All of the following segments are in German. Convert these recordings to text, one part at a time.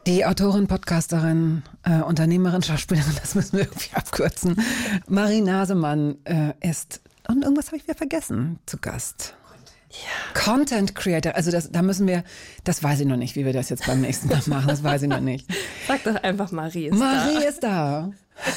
Die Autorin, Podcasterin, Unternehmerin, Schauspielerin, das müssen wir irgendwie abkürzen. Marie Nasemann ist, und irgendwas habe ich wieder vergessen, zu Gast. Ja. Content Creator, also da müssen wir, das weiß ich noch nicht, wie wir das jetzt beim nächsten Mal machen, das weiß ich noch nicht. Sag doch einfach, Marie ist da. Marie ist da.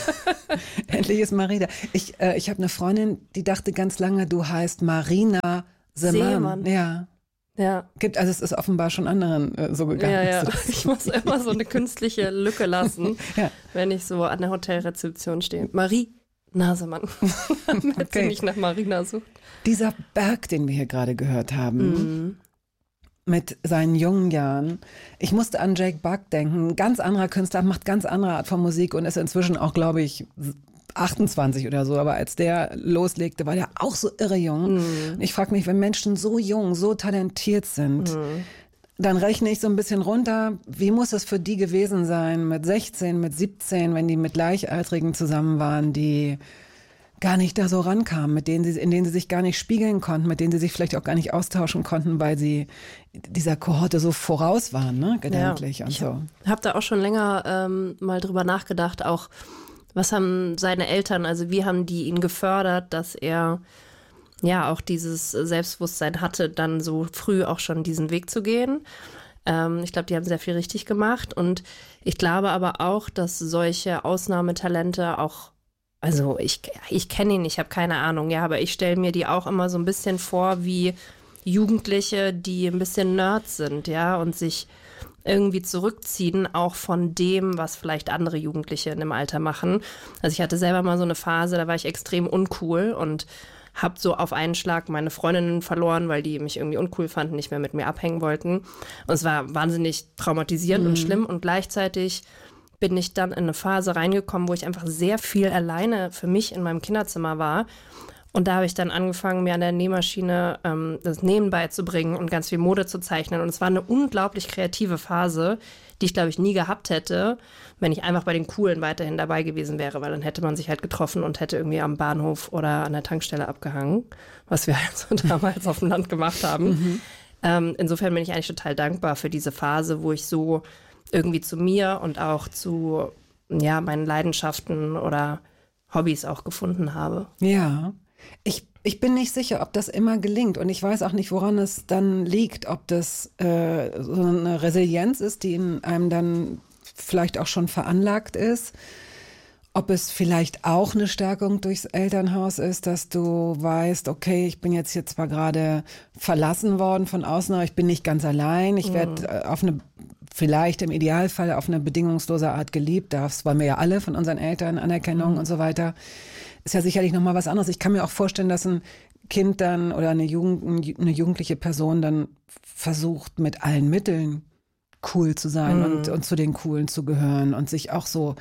Endlich ist Marie da. Ich habe eine Freundin, die dachte ganz lange, du heißt Marina Seemann. Ja. Also es ist offenbar schon anderen so gegangen. Ja. Ich muss immer so eine künstliche Lücke lassen, wenn ich so an der Hotelrezeption stehe. Marie Nasemann, damit sie nicht nach Marina sucht. Dieser Berg, den wir hier gerade gehört haben, mit seinen jungen Jahren, ich musste an Jake Buck denken, ganz anderer Künstler, macht ganz andere Art von Musik und ist inzwischen auch, glaube ich, 28 oder so, aber als der loslegte, war der auch so irre jung. Ich frage mich, wenn Menschen so jung, so talentiert sind, dann rechne ich so ein bisschen runter, wie muss es für die gewesen sein mit 16, mit 17, wenn die mit Gleichaltrigen zusammen waren, die gar nicht da so rankamen, in denen sie sich gar nicht spiegeln konnten, mit denen sie sich vielleicht auch gar nicht austauschen konnten, weil sie dieser Kohorte so voraus waren, ne, gedanklich und so. Ich habe da auch schon länger mal drüber nachgedacht, auch was haben seine Eltern, also wie haben die ihn gefördert, dass er ja auch dieses Selbstbewusstsein hatte, dann so früh auch schon diesen Weg zu gehen. Ich glaube, die haben sehr viel richtig gemacht und ich glaube aber auch, dass solche Ausnahmetalente auch, also ich kenne ihn, ich habe keine Ahnung, ja, aber ich stelle mir die auch immer so ein bisschen vor wie Jugendliche, die ein bisschen Nerds sind, ja, und sich irgendwie zurückziehen, auch von dem, was vielleicht andere Jugendliche in dem Alter machen. Also ich hatte selber mal so eine Phase, da war ich extrem uncool und habe so auf einen Schlag meine Freundinnen verloren, weil die mich irgendwie uncool fanden, nicht mehr mit mir abhängen wollten. Und es war wahnsinnig traumatisierend und schlimm und gleichzeitig bin ich dann in eine Phase reingekommen, wo ich einfach sehr viel alleine für mich in meinem Kinderzimmer war. Und da habe ich dann angefangen, mir an der Nähmaschine das Nähen beizubringen und ganz viel Mode zu zeichnen. Und es war eine unglaublich kreative Phase, die ich, glaube ich, nie gehabt hätte, wenn ich einfach bei den Coolen weiterhin dabei gewesen wäre, weil dann hätte man sich halt getroffen und hätte irgendwie am Bahnhof oder an der Tankstelle abgehangen, was wir halt so damals auf dem Land gemacht haben. Insofern bin ich eigentlich total dankbar für diese Phase, wo ich so irgendwie zu mir und auch zu meinen Leidenschaften oder Hobbys auch gefunden habe. Ja. Ich bin nicht sicher, ob das immer gelingt und ich weiß auch nicht, woran es dann liegt, ob das so eine Resilienz ist, die in einem dann vielleicht auch schon veranlagt ist, ob es vielleicht auch eine Stärkung durchs Elternhaus ist, dass du weißt, okay, ich bin jetzt hier zwar gerade verlassen worden von außen, aber ich bin nicht ganz allein, ich werde vielleicht im Idealfall auf eine bedingungslose Art geliebt, das wollen wir ja alle von unseren Eltern, Anerkennung und so weiter. Ist ja sicherlich nochmal was anderes. Ich kann mir auch vorstellen, dass ein Kind dann oder eine jugendliche Person dann versucht, mit allen Mitteln cool zu sein und zu den Coolen zu gehören und sich auch so,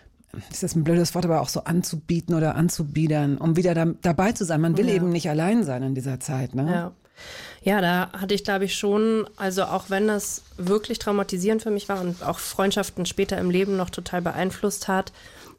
ist das ein blödes Wort, aber auch so anzubieten oder anzubiedern, um wieder dabei zu sein. Man will eben nicht allein sein in dieser Zeit, ne? Ja, da hatte ich, glaube ich, schon, also auch wenn das wirklich traumatisierend für mich war und auch Freundschaften später im Leben noch total beeinflusst hat,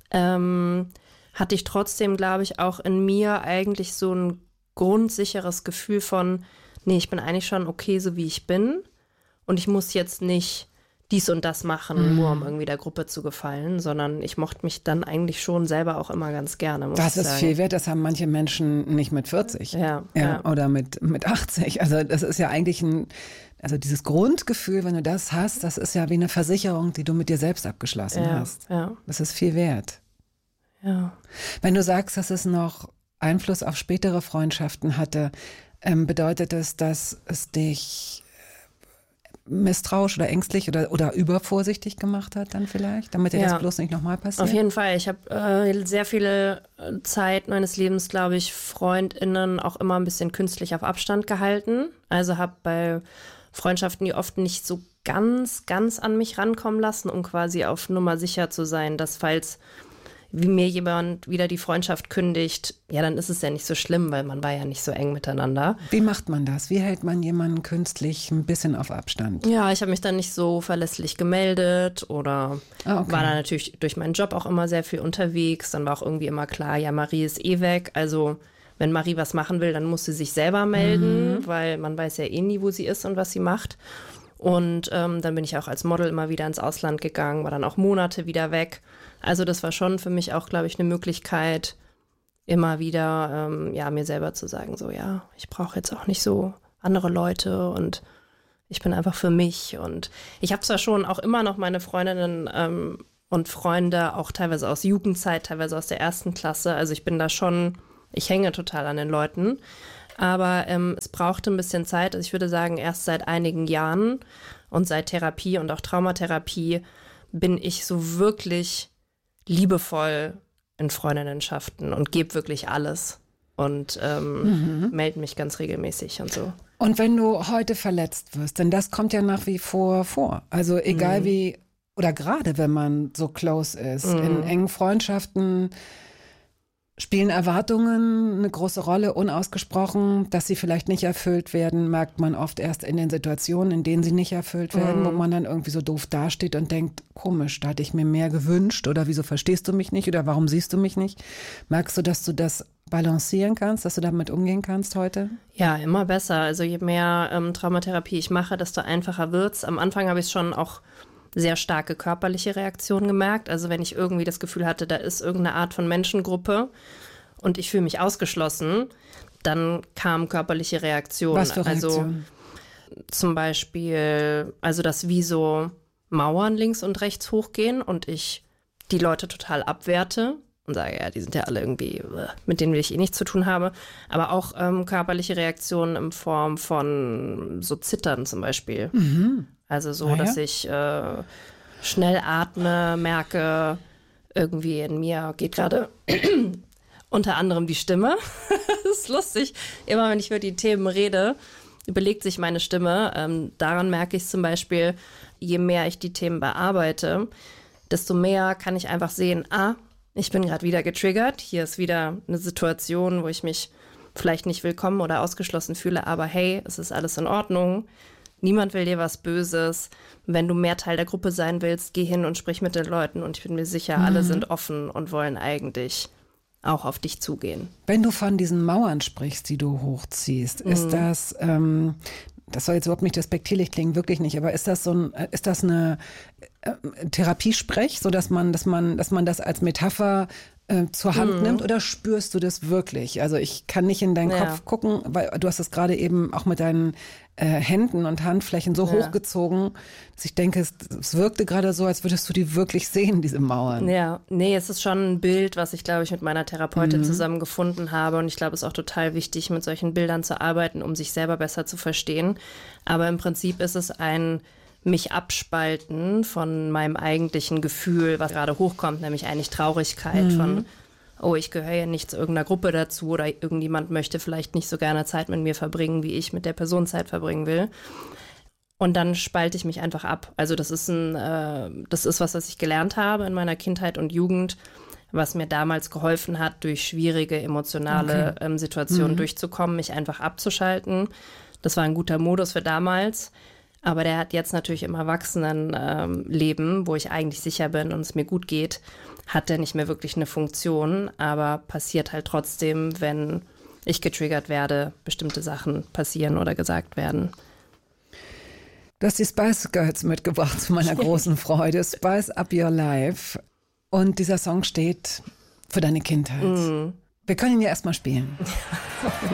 hatte ich trotzdem, glaube ich, auch in mir eigentlich so ein grundsicheres Gefühl von, nee, ich bin eigentlich schon okay, so wie ich bin und ich muss jetzt nicht dies und das machen, nur um irgendwie der Gruppe zu gefallen, sondern ich mochte mich dann eigentlich schon selber auch immer ganz gerne, muss das ich ist sagen. Viel wert, das haben manche Menschen nicht mit 40 ja. Oder mit 80. Also das ist ja eigentlich also dieses Grundgefühl, wenn du das hast, das ist ja wie eine Versicherung, die du mit dir selbst abgeschlossen hast. Ja. Das ist viel wert. Ja. Wenn du sagst, dass es noch Einfluss auf spätere Freundschaften hatte, bedeutet es, dass es dich misstrauisch oder ängstlich oder übervorsichtig gemacht hat dann vielleicht, damit dir das bloß nicht nochmal passiert? Auf jeden Fall. Ich habe sehr viele Zeit meines Lebens, glaube ich, FreundInnen auch immer ein bisschen künstlich auf Abstand gehalten. Also habe bei Freundschaften, die oft nicht so ganz an mich rankommen lassen, um quasi auf Nummer sicher zu sein, dass falls wie mir jemand wieder die Freundschaft kündigt, ja, dann ist es ja nicht so schlimm, weil man war ja nicht so eng miteinander. Wie macht man das? Wie hält man jemanden künstlich ein bisschen auf Abstand? Ja, ich habe mich dann nicht so verlässlich gemeldet oder war dann natürlich durch meinen Job auch immer sehr viel unterwegs. Dann war auch irgendwie immer klar, ja, Marie ist eh weg. Also wenn Marie was machen will, dann muss sie sich selber melden, weil man weiß ja eh nie, wo sie ist und was sie macht. Und dann bin ich auch als Model immer wieder ins Ausland gegangen, war dann auch Monate wieder weg. Also das war schon für mich auch, glaube ich, eine Möglichkeit, immer wieder mir selber zu sagen, so ja, ich brauche jetzt auch nicht so andere Leute und ich bin einfach für mich. Und ich habe zwar schon auch immer noch meine Freundinnen und Freunde, auch teilweise aus Jugendzeit, teilweise aus der 1. Klasse. Also ich bin da schon, ich hänge total an den Leuten. Aber es brauchte ein bisschen Zeit. Also ich würde sagen, erst seit einigen Jahren und seit Therapie und auch Traumatherapie bin ich so wirklich liebevoll in Freundinnenschaften und gebe wirklich alles und melde mich ganz regelmäßig und so. Und wenn du heute verletzt wirst, denn das kommt ja nach wie vor. Also egal wie, oder gerade wenn man so close ist, in engen Freundschaften spielen Erwartungen eine große Rolle, unausgesprochen. Dass sie vielleicht nicht erfüllt werden, merkt man oft erst in den Situationen, in denen sie nicht erfüllt werden, wo man dann irgendwie so doof dasteht und denkt, komisch, da hatte ich mir mehr gewünscht oder wieso verstehst du mich nicht oder warum siehst du mich nicht? Merkst du, dass du das balancieren kannst, dass du damit umgehen kannst heute? Ja, immer besser. Also je mehr Traumatherapie ich mache, desto einfacher wird's. Am Anfang habe ich schon auch sehr starke körperliche Reaktionen gemerkt. Also wenn ich irgendwie das Gefühl hatte, da ist irgendeine Art von Menschengruppe und ich fühle mich ausgeschlossen, dann kamen körperliche Reaktionen. Was für Reaktionen? Also zum Beispiel, also dass wie so Mauern links und rechts hochgehen und ich die Leute total abwerte und sage, ja, die sind ja alle irgendwie, mit denen will ich eh nichts zu tun haben. Aber auch körperliche Reaktionen in Form von so Zittern zum Beispiel. Also so, dass ich schnell atme, merke, irgendwie in mir geht gerade unter anderem die Stimme. Das ist lustig. Immer wenn ich über die Themen rede, belegt sich meine Stimme. Daran merke ich zum Beispiel, je mehr ich die Themen bearbeite, desto mehr kann ich einfach sehen, ich bin gerade wieder getriggert. Hier ist wieder eine Situation, wo ich mich vielleicht nicht willkommen oder ausgeschlossen fühle, aber hey, es ist alles in Ordnung. Niemand will dir was Böses. Wenn du mehr Teil der Gruppe sein willst, geh hin und sprich mit den Leuten. Und ich bin mir sicher, alle sind offen und wollen eigentlich auch auf dich zugehen. Wenn du von diesen Mauern sprichst, die du hochziehst, ist das, das soll jetzt überhaupt nicht despektierlich klingen, wirklich nicht, aber ist das eine Therapiesprech, so dass man das als Metapher zur Hand nimmt, oder spürst du das wirklich? Also ich kann nicht in deinen Kopf gucken, weil du hast es gerade eben auch mit deinen Händen und Handflächen so hochgezogen, dass ich denke, es wirkte gerade so, als würdest du die wirklich sehen, diese Mauern. Ja, nee, es ist schon ein Bild, was ich, glaube ich, mit meiner Therapeutin zusammen gefunden habe, und ich glaube, es ist auch total wichtig, mit solchen Bildern zu arbeiten, um sich selber besser zu verstehen. Aber im Prinzip ist es ein mich abspalten von meinem eigentlichen Gefühl, was gerade hochkommt, nämlich eigentlich Traurigkeit von, oh, ich gehöre ja nicht zu irgendeiner Gruppe dazu oder irgendjemand möchte vielleicht nicht so gerne Zeit mit mir verbringen, wie ich mit der Person Zeit verbringen will. Und dann spalte ich mich einfach ab. Also das ist was ich gelernt habe in meiner Kindheit und Jugend, was mir damals geholfen hat, durch schwierige emotionale Situationen durchzukommen, mich einfach abzuschalten. Das war ein guter Modus für damals. Aber der hat jetzt natürlich im Erwachsenenleben, wo ich eigentlich sicher bin und es mir gut geht, hat der nicht mehr wirklich eine Funktion. Aber passiert halt trotzdem, wenn ich getriggert werde, bestimmte Sachen passieren oder gesagt werden. Du hast die Spice Girls mitgebracht zu meiner großen Freude. Spice Up Your Life. Und dieser Song steht für deine Kindheit. Wir können ihn ja erstmal spielen.